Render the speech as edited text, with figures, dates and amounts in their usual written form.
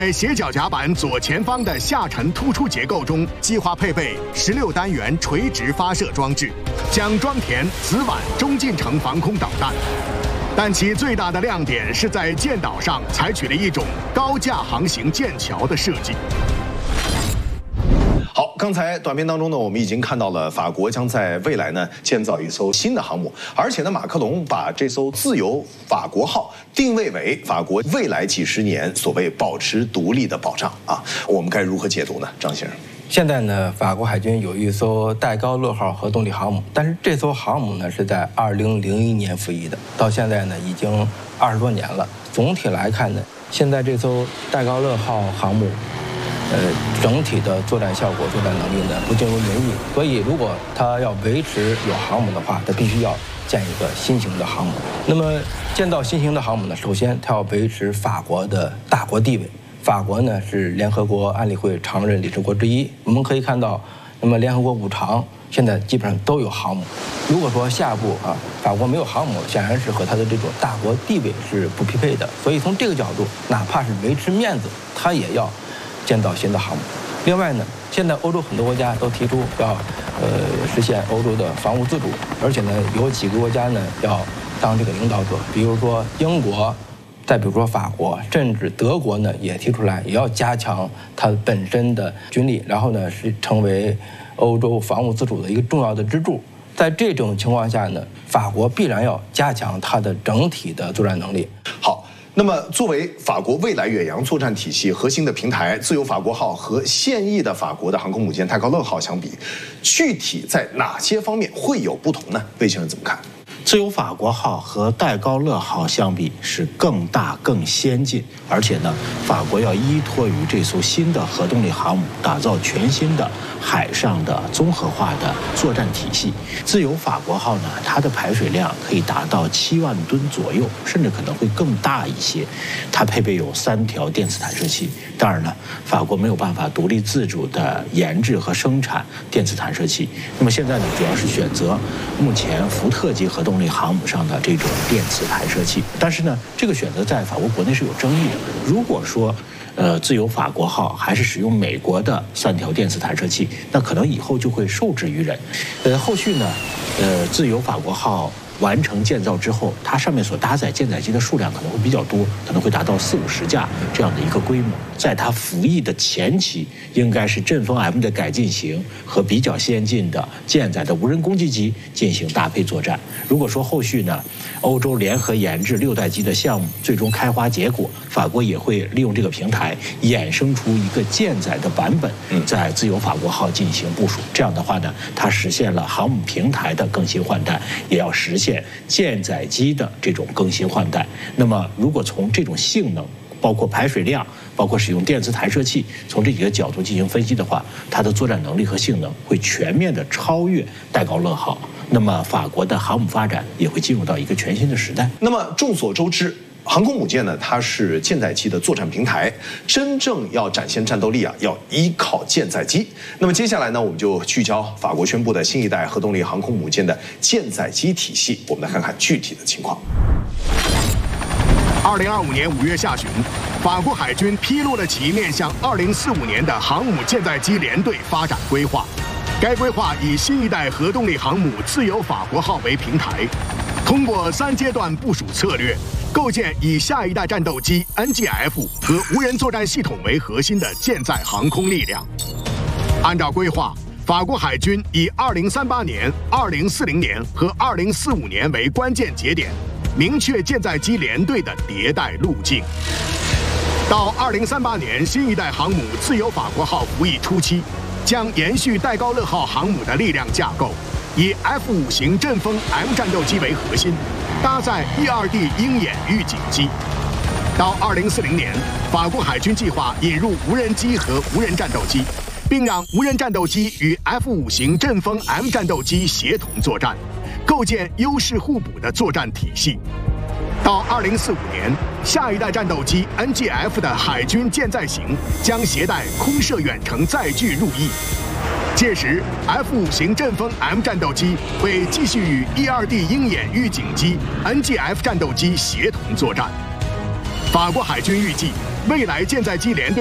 在斜角甲板左前方的下沉突出结构中，计划配备16单元垂直发射装置，将装填子晚中近程防空导弹。但其最大的亮点是在舰岛上采取了一种高架航行舰桥的设计。 好，刚才短片当中呢，我们已经看到了法国将在未来呢建造一艘新的航母，而且呢，马克龙把这艘自由法国号定位为法国未来几十年所谓保持独立的保障啊。我们该如何解读呢，张先生？ 现在呢，法国海军有一艘戴高乐号核动力航母，但是这艘航母呢是在2001年服役的，到现在呢已经20多年了。总体来看呢，现在这艘戴高乐号航母，整体的作战效果、作战能力呢不尽如人意。所以，如果它要维持有航母的话，它必须要建一个新型的航母。那么，建造新型的航母呢，首先它要维持法国的大国地位。 法国呢是联合国安理会常任理事国之一，我们可以看到，那么联合国5常现在基本上都有航母。如果说下一步法国没有航母，显然是和它的这种大国地位是不匹配的。所以从这个角度，哪怕是维持面子，它也要建造新的航母。另外呢，现在欧洲很多国家都提出要实现欧洲的防务自主，而且呢有几个国家呢要当这个领导者，比如说英国。 再比如说法国，甚至德国呢，也提出来也要加强它本身的军力，然后呢是成为欧洲防务自主的一个重要的支柱。在这种情况下呢，法国必然要加强它的整体的作战能力。 好，那么作为法国未来远洋作战体系核心的平台，自由法国号和现役的法国的航空母舰戴高乐号相比，具体在哪些方面会有不同呢？魏先生怎么看？ 自由法国号和戴高乐号相比是更大、更先进，而且呢，法国要依托于这艘新的核动力航母，打造全新的海上的综合化的作战体系。自由法国号呢，它的排水量可以达到7万吨左右，甚至可能会更大一些。它配备有3条电磁弹射器。当然呢，法国没有办法独立自主的研制和生产电磁弹射器。那么现在呢，主要是选择目前福特级核动力航母上的这种电磁弹射器，但是呢，这个选择在法国国内是有争议的。如果说，自由法国号还是使用美国的3条电磁弹射器，那可能以后就会受制于人。后续呢，自由法国号完成建造之后，它上面所搭载舰载机的数量可能会比较多，可能会达到40-50架这样的一个规模。在它服役的前期，应该是阵风 M 的改进型和比较先进的舰载的无人攻击机进行搭配作战。如果说后续呢，欧洲联合研制6代机的项目最终开花结果，法国也会利用这个平台衍生出一个舰载的版本，在自由法国号进行部署。这样的话呢，它实现了航母平台的更新换代，也要实现舰载机的这种更新换代。那么，如果从这种性能，包括排水量，包括使用电磁弹射器，从这几个角度进行分析的话，它的作战能力和性能会全面的超越戴高乐号。那么，法国的航母发展也会进入到一个全新的时代。 那么众所周知，航空母舰呢，它是舰载机的作战平台，真正要展现战斗力要依靠舰载机。那么接下来呢，我们就聚焦法国宣布的新一代核动力航空母舰的舰载机体系，我们来看看具体的情况。 2025年5月下旬，法国海军披露了其面向2045年的航母舰载机联队发展规划。该规划以新一代核动力航母自由法国号为平台，通过3阶段部署策略，构建以下一代战斗机 NGF 和无人作战系统为核心的舰载航空力量。按照规划，法国海军以2038年、2040年和2045年为关键节点，明确舰载机联队的迭代路径。到2038年，新一代航母自由法国号服役初期，将延续戴高乐号航母的力量架构，以 F5型阵风 M 战斗机为核心，搭载 E-2D 鹰眼预警机。到2040年，法国海军计划引入无人机和无人战斗机，并让无人战斗机与 F5型阵风 M 战斗机协同作战，构建优势互补的作战体系。到2045年，下一代战斗机 NGF 的海军舰载型将携带空射远程载具入役。届时 ，F5型阵风 M 战斗机会继续与 E-2D 鹰眼预警机、NGF 战斗机协同作战。法国海军预计， 未来舰载机联队